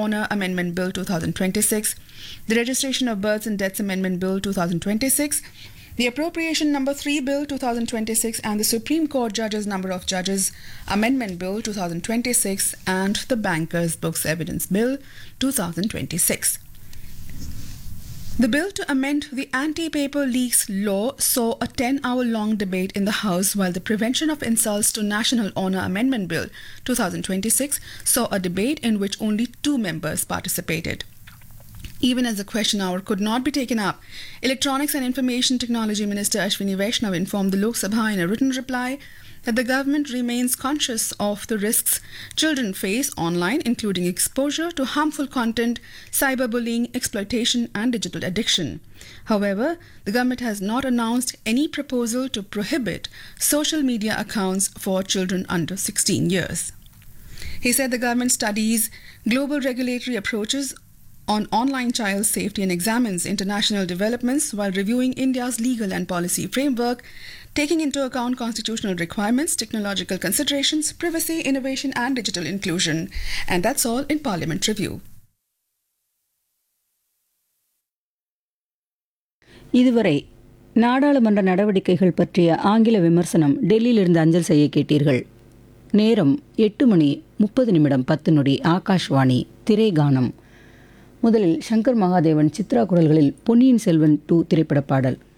Honor Amendment Bill 2026, the Registration of Births and Deaths Amendment Bill 2026, the Appropriation Number 3 Bill 2026, and the Supreme Court Judges Number of Judges Amendment Bill 2026, and the Bankers Books Evidence Bill 2026. The bill to amend the Anti-Paper Leaks Law saw a 10-hour-long debate in the House, while the Prevention of Insults to National Honor Amendment Bill 2026 saw a debate in which only 2 members participated. Even as the question hour could not be taken up, Electronics and Information Technology Minister Ashwini Vaishnav informed the Lok Sabha in a written reply that the government remains conscious of the risks children face online, including exposure to harmful content, cyberbullying, exploitation, and digital addiction. However, the government has not announced any proposal to prohibit social media accounts for children under 16 years. He said the government studies global regulatory approaches on online child safety and examines international developments while reviewing India's legal and policy framework, taking into account constitutional requirements, technological considerations, privacy, innovation, and digital inclusion. And that's all in Parliament Review. இதுவரை நாடாளுமன்ற நடவடிக்கைகள் பற்றிய ஆங்கில விமர்சனம் டெல்லியிலிருந்து அஞ்சல் செய்ய கேட்டீர்கள். நேரம் 8:30 ஆகாஷ்வாணி திரைகானம். முதலில் சங்கர் மகாதேவன் சித்ரா குரல்களில் பொன்னியின் செல்வன் 2 திரைப்பட பாடல்.